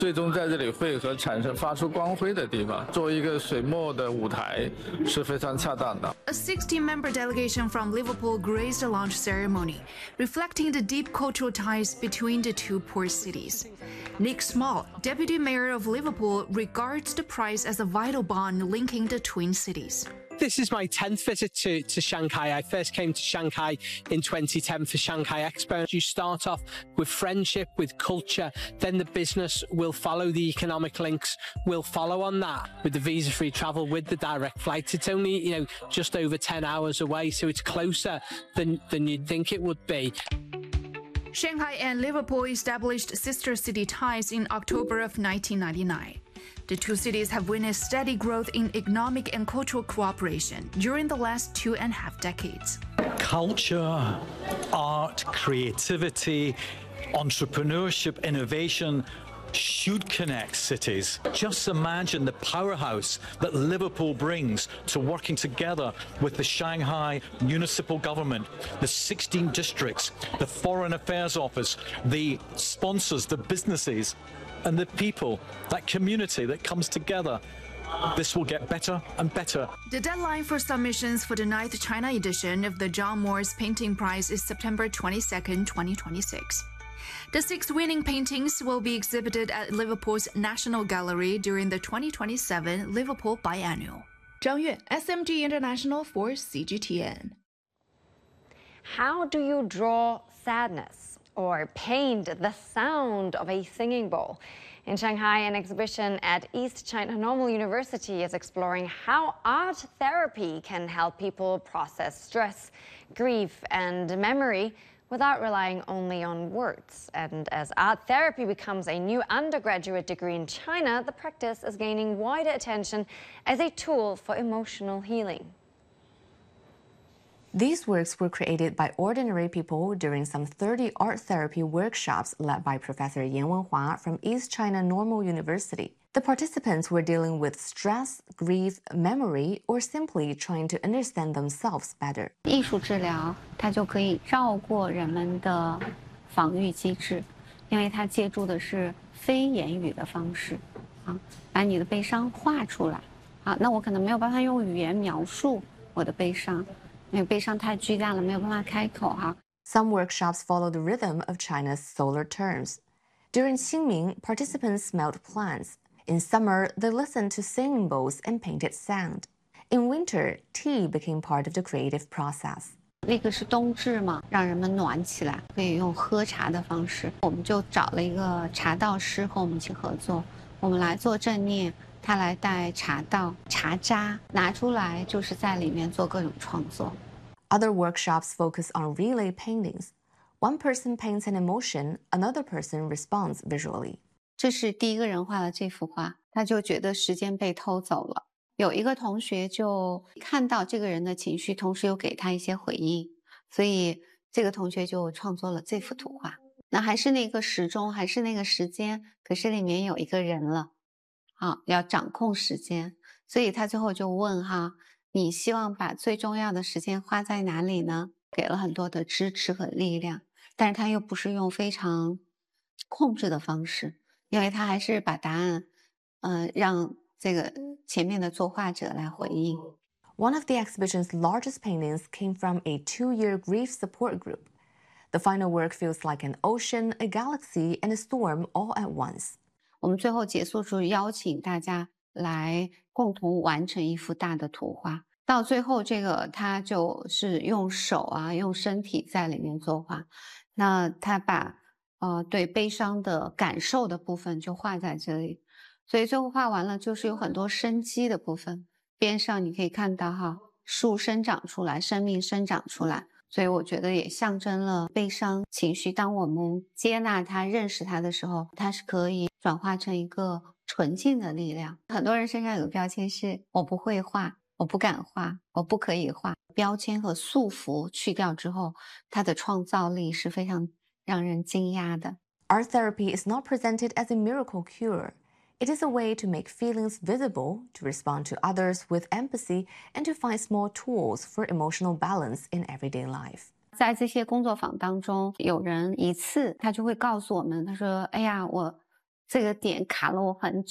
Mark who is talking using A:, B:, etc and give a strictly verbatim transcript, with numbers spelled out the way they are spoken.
A: 最终在这里汇合，产生发出光辉的地方，作为一个水墨的舞台是非常恰当的。
B: A sixteen-member delegation from Liverpool graced the launch ceremony, reflecting the deep cultural ties between the two port cities. Nick Small, deputy mayor of Liverpool, regards the prize as a vital bond linking the twin cities.
C: This is my tenth visit to, to Shanghai. I first came to Shanghai in twenty ten for Shanghai Expo. You start off with friendship, with culture, then the business will follow, the economic links will follow on that. With the visa-free travel, with the direct flights, it's only, you know, just over ten hours away, so it's closer than, than you'd think it would be.
B: Shanghai and Liverpool established sister city ties in October of nineteen ninety-nine. The two cities have witnessed steady growth in economic and cultural cooperation during the last two and a half decades.
D: Culture, art, creativity, entrepreneurship, innovation should connect cities. Just imagine the powerhouse that Liverpool brings to working together with the Shanghai municipal government, the sixteen districts, the Foreign Affairs Office, the sponsors, the businesses, and the people, that community that comes together. This will get better and better.
B: The deadline for submissions for the ninth China edition of the John Morris Painting Prize is September twenty-second, twenty twenty-six. The six winning paintings will be exhibited at Liverpool's National Gallery during the twenty twenty-seven Liverpool Biennial. 张悦 S M G International for C G T N.
E: How do you draw sadness or paint the sound of a singing bowl? In Shanghai, an exhibition at East China Normal University is exploring how art therapy can help people process stress, grief, and memory without relying only on words. And as art therapy becomes a new undergraduate degree in China, the practice is gaining wider attention as a tool for emotional healing.
F: These works were created by ordinary people during some thirty art therapy workshops led by Professor Yan Wenhua from East China Normal University. The participants were dealing with stress, grief, memory, or simply trying to understand themselves better.
G: 艺术治疗它就可以绕过人们的防御机制，因为它借助的是非言语的方式，啊，把你的悲伤画出来。啊，那我可能没有办法用语言描述我的悲伤。 因为悲伤太巨大了，没有办法开口哈。
F: Some workshops follow the rhythm of China's solar terms. During Qingming, participants smelled plants. In summer, they listened to singing bowls and painted sand. In winter, tea became part of the creative process.
G: 那个是冬至嘛，让人们暖起来，可以用喝茶的方式。我们就找了一个茶道师和我们一起合作，我们来做正念。 他来带茶道、茶渣拿出来，就是在里面做各种创作。
F: Other workshops focus on relay paintings. One person paints an emotion, another person responds visually.
G: 这是第一个人画了这幅画，他就觉得时间被偷走了。有一个同学就看到这个人的情绪，同时又给他一些回应，所以这个同学就创作了这幅图画。那还是那个时钟，还是那个时间，可是里面有一个人了。 啊，要掌控时间，所以他最后就问哈，你希望把最重要的时间花在哪里呢？给了很多的支持和力量，但是他又不是用非常控制的方式，因为他还是把答案，嗯、呃，让这个前面的作画者来回应。
F: One of the exhibition's largest paintings came from a two-year grief support group. The final work feels like an ocean, a galaxy, and a storm all at once.
G: 我们最后结束时邀请大家来共同完成一幅大的图画。到最后，这个他就是用手啊，用身体在里面作画。那他把呃对悲伤的感受的部分就画在这里，所以最后画完了就是有很多生机的部分。边上你可以看到哈，树生长出来，生命生长出来。 所以我觉得也象征了悲伤情绪。当我们接纳它、认识它的时候，它是可以转化成一个纯净的力量。很多人身上有个标签是“我不会画”“我不敢画”“我不可以画”。标签和束缚去掉之后，它的创造力是非常让人惊讶的。
F: Art therapy is not presented as a miracle cure. It is a way to make feelings visible, to respond to others with empathy, and to find small tools for emotional balance in everyday life.
G: 在这些工作坊当中，有人一次他就会告诉我们，他说：“哎呀，我这个点卡了我很久。